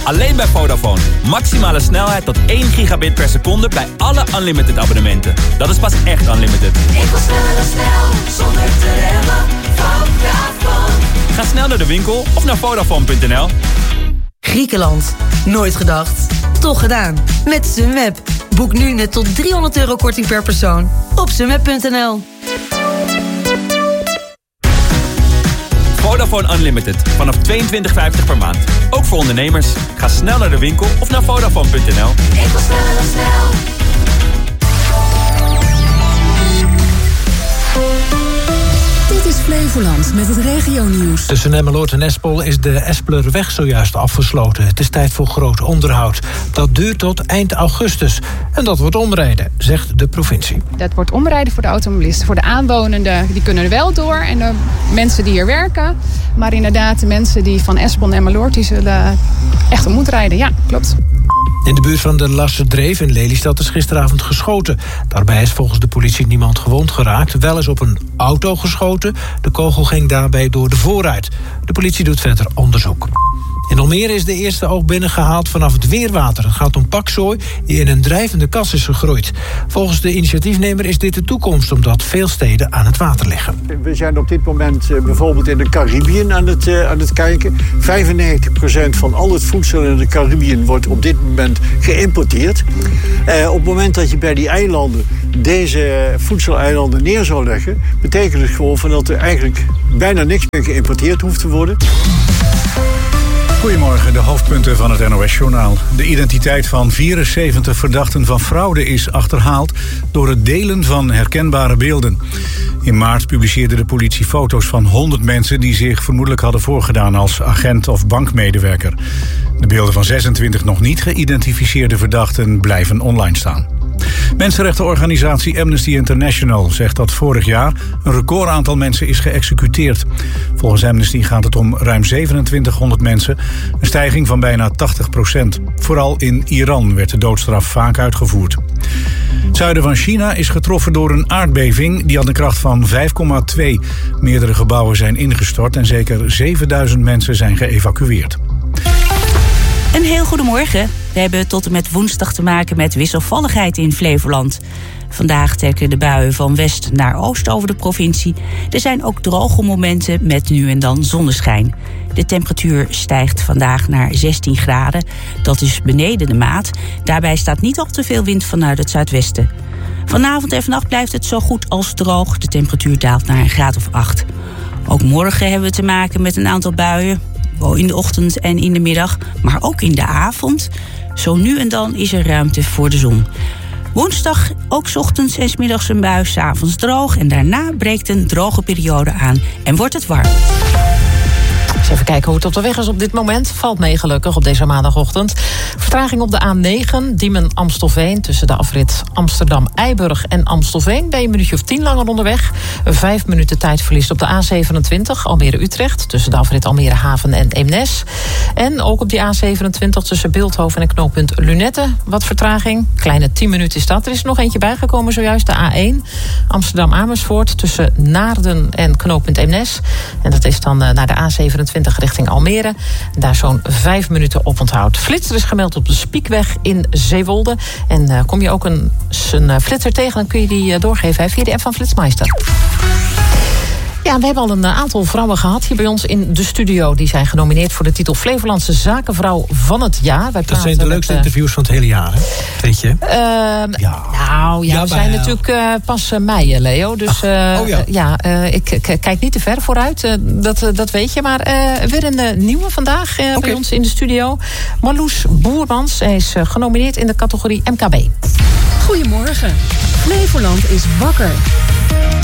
Alleen bij Vodafone. Maximale snelheid tot 1 gigabit per seconde bij alle unlimited abonnementen. Dat is pas echt unlimited. Ik wil snel, zonder te remmen. Vodafone. Ga snel naar de winkel of naar Vodafone.nl. Griekenland. Nooit gedacht. Toch gedaan. Met Sunweb. Boek nu net tot €300 korting per persoon. Op sunweb.nl. Vodafone Unlimited. Vanaf $22,50 per maand. Ook voor ondernemers. Ga snel naar de winkel of naar Vodafone.nl. Ik wil snel. Dit is Flevoland met het regionieuws. Tussen Emmeloord en Espel is de Espelerweg zojuist afgesloten. Het is tijd voor groot onderhoud. Dat duurt tot eind augustus. En dat wordt omrijden, zegt de provincie. Dat wordt omrijden voor de automobilisten. Voor de aanwonenden, die kunnen er wel door. En de mensen die hier werken. Maar inderdaad, de mensen die van Espel en Emmeloord, die zullen echt om moeten rijden. Ja, klopt. In de buurt van de Lasserdreef in Lelystad is gisteravond geschoten. Daarbij is volgens de politie niemand gewond geraakt. Wel is op een auto geschoten. De kogel ging daarbij door de voorruit. De politie doet verder onderzoek. In Almere is de eerste oog binnengehaald vanaf het weerwater. Het gaat om pakzooi die in een drijvende kas is gegroeid. Volgens de initiatiefnemer is dit de toekomst, omdat veel steden aan het water liggen. We zijn op dit moment bijvoorbeeld in de Caribiën aan het kijken. 95% van al het voedsel in de Caribiën wordt op dit moment geïmporteerd. Op het moment dat je bij die eilanden deze voedseleilanden neer zou leggen, betekent het gewoon dat er eigenlijk bijna niks meer geïmporteerd hoeft te worden. Goedemorgen, de hoofdpunten van het NOS-journaal. De identiteit van 74 verdachten van fraude is achterhaald door het delen van herkenbare beelden. In maart publiceerde de politie foto's van 100 mensen die zich vermoedelijk hadden voorgedaan als agent of bankmedewerker. De beelden van 26 nog niet geïdentificeerde verdachten blijven online staan. Mensenrechtenorganisatie Amnesty International zegt dat vorig jaar een recordaantal mensen is geëxecuteerd. Volgens Amnesty gaat het om ruim 2700 mensen, een stijging van bijna 80%. Vooral in Iran werd de doodstraf vaak uitgevoerd. Het zuiden van China is getroffen door een aardbeving. Die had een kracht van 5,2. Meerdere gebouwen zijn ingestort en zeker 7000 mensen zijn geëvacueerd. Een heel goedemorgen. We hebben tot en met woensdag te maken met wisselvalligheid in Flevoland. Vandaag trekken de buien van west naar oost over de provincie. Er zijn ook droge momenten met nu en dan zonneschijn. De temperatuur stijgt vandaag naar 16 graden. Dat is beneden de maat. Daarbij staat niet al te veel wind vanuit het zuidwesten. Vanavond en vannacht blijft het zo goed als droog. De temperatuur daalt naar een graad of 8. Ook morgen hebben we te maken met een aantal buien. Wel in de ochtend en in de middag, maar ook in de avond. Zo nu en dan is er ruimte voor de zon. Woensdag ook 's ochtends en 's middags een bui, 's avonds droog. En daarna breekt een droge periode aan en wordt het warm. Eens even kijken hoe het op de weg is op dit moment. Valt mee gelukkig op deze maandagochtend. Vertraging op de A9, Diemen-Amstelveen. Tussen de afrit Amsterdam-Eiburg en Amstelveen. Ben je een minuutje of 10 langer onderweg. 5 minuten tijdverlies op de A27, Almere-Utrecht. Tussen de afrit Almere-Haven en Eemnes. En ook op die A27 tussen Bilthoven en knooppunt Lunette. Wat vertraging? Kleine 10 minuten is dat. Er is er nog eentje bijgekomen zojuist, de A1. Amsterdam-Amersfoort tussen Naarden en knooppunt Eemnes. En dat is dan naar de A27 richting Almere. En daar zo'n 5 minuten op onthoud. Flitser is gemeld op de Spiekweg in Zeewolde. En kom je ook een flitser tegen, dan kun je die doorgeven via de app van Flitsmeister. Ja, we hebben al een aantal vrouwen gehad hier bij ons in de studio. Die zijn genomineerd voor de titel Flevolandse Zakenvrouw van het jaar. Dat zijn de leukste interviews van het hele jaar, hè? Weet je? We zijn natuurlijk pas mei, Leo. Dus ik kijk niet te ver vooruit. Dat weet je. Maar weer een nieuwe vandaag bij ons in de studio. Marloes Boermans. Hij is genomineerd in de categorie MKB. Goedemorgen. Flevoland is wakker.